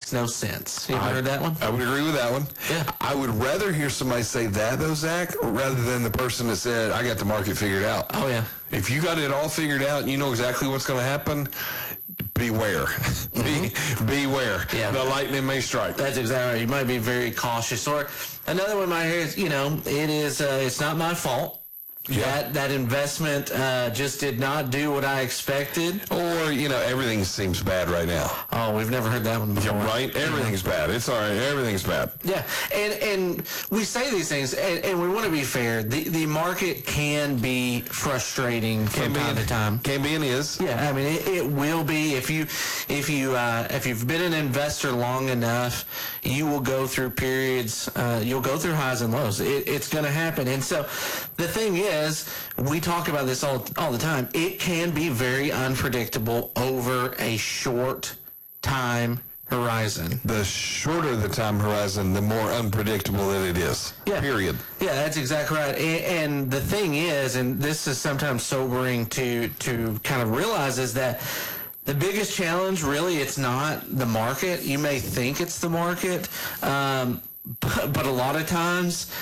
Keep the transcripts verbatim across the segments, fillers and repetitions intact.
makes no sense. You ever I, heard that one? I would agree with that one. Yeah. I would rather hear somebody say that, though, Zach, rather than the person that said, I got the market figured out. Oh, yeah. If you got it all figured out and you know exactly what's going to happen, beware. Mm-hmm. Be, beware. Yeah. The lightning may strike. That's exactly right. You might be very cautious. Or another one might hear is, you know, it is, uh, it's not my fault. Yeah. That that investment uh, just did not do what I expected. Or, you know, everything seems bad right now. Oh, we've never heard that one before. Yeah, right? Everything's bad. It's all right. Everything's bad. Yeah, and and we say these things, and, and we want to be fair. The the market can be frustrating from Can be time and- to time. Can be and is. Yeah, I mean it, it will be if you if you uh, if you've been an investor long enough, you will go through periods. Uh, you'll go through highs and lows. It, it's going to happen, and so the thing is, we talk about this all all the time. It can be very unpredictable over a short time horizon. The shorter the time horizon, the more unpredictable that it is. Yeah. Period. Yeah, that's exactly right. And, and the thing is, and this is sometimes sobering to to kind of realize, is that the biggest challenge, really, it's not the market. You may think it's the market, um, but, but a lot of times,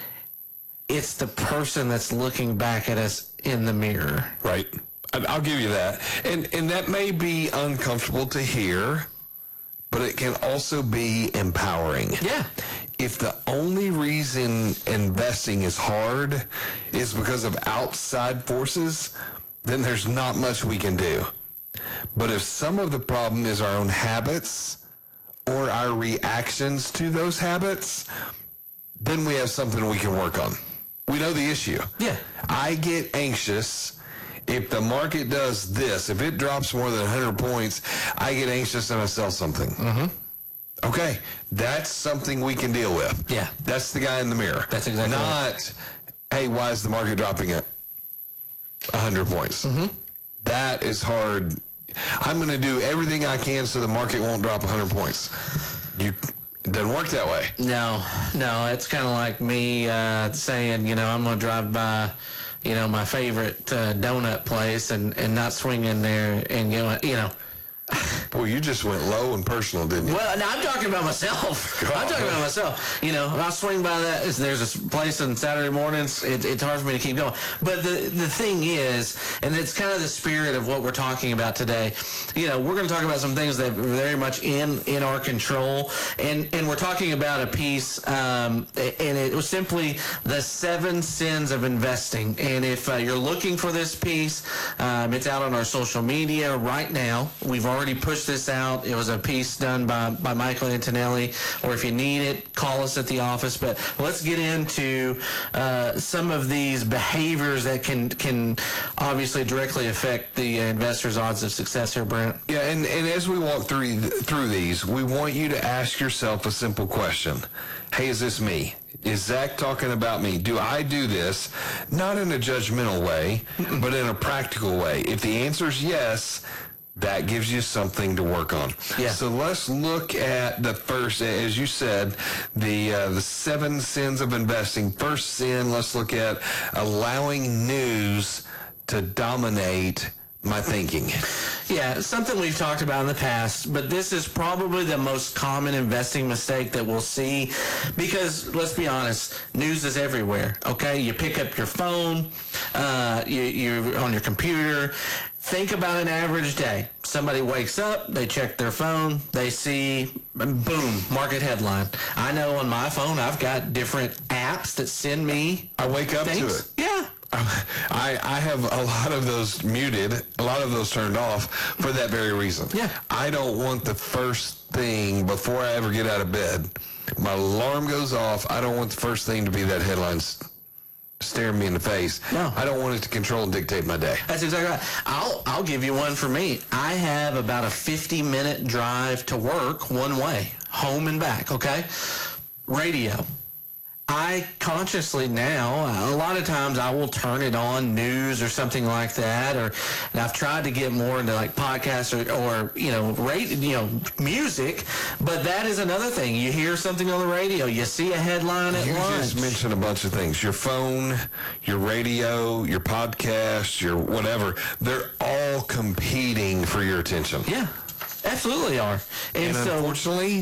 it's the person that's looking back at us in the mirror. Right. I- I'll give you that. And and that may be uncomfortable to hear, but it can also be empowering. Yeah. If the only reason investing is hard is because of outside forces, then there's not much we can do. But if some of the problem is our own habits or our reactions to those habits, then we have something we can work on. We know the issue. Yeah. I get anxious if the market does this. If it drops more than one hundred points, I get anxious and I sell something. Mm-hmm. Okay, that's something we can deal with. Yeah. That's the guy in the mirror. That's exactly Not, hey, why is the market dropping at one hundred points? Mm-hmm. That is hard. I'm going to do everything I can so the market won't drop one hundred points. You, it doesn't work that way. No, no, it's kind of like me uh, saying, you know, I'm going to drive by, you know, my favorite uh, donut place and, and not swing in there and, you know, you know. Boy, you just went low and personal, didn't you? Well, no, I'm talking about myself. God. I'm talking about myself. You know, I'll swing by that. There's a place on Saturday mornings. It, it's hard for me to keep going. But the the thing is, and it's kind of the spirit of what we're talking about today. You know, we're going to talk about some things that are very much in, in our control. And, and we're talking about a piece, um, and it was simply the seven sins of investing. And if uh, you're looking for this piece, um, it's out on our social media right now. We've already pushed this out. It was a piece done by, by Michael Antonelli, or if you need it, call us at the office. But let's get into uh, some of these behaviors that can can obviously directly affect the investor's odds of success here, Brent. Yeah, and, and as we walk through through these, we want you to ask yourself a simple question. Hey, is this me? Is Zach talking about me? Do I do this? Not in a judgmental way, but in a practical way. If the answer is yes, that gives you something to work on. Yeah. So let's look at the first, as you said, the uh, the seven sins of investing. First sin, let's look at allowing news to dominate my thinking. Yeah, something we've talked about in the past, but this is probably the most common investing mistake that we'll see because, let's be honest, news is everywhere, okay? You pick up your phone, uh, you, you're on your computer. Think about an average day. Somebody wakes up, they check their phone, they see, boom, market headline. I know on my phone I've got different apps that send me I wake up things. to it. Yeah. I, I have a lot of those muted, a lot of those turned off for that very reason. Yeah. I don't want the first thing before I ever get out of bed. My alarm goes off. I don't want the first thing to be that headline staring me in the face. No. I don't want it to control and dictate my day. That's exactly right. I'll I'll give you one for me. I have about a fifty minute drive to work one way, home and back, okay? Radio. I consciously now, a lot of times I will turn it on, news or something like that, or and I've tried to get more into like podcasts or, or you know, radio, you know, music, but that is another thing. You hear something on the radio, you see a headline at You lunch. just mentioned a bunch of things. Your phone, your radio, your podcast, your whatever. They're all competing for your attention. Yeah, absolutely are. And, And so unfortunately,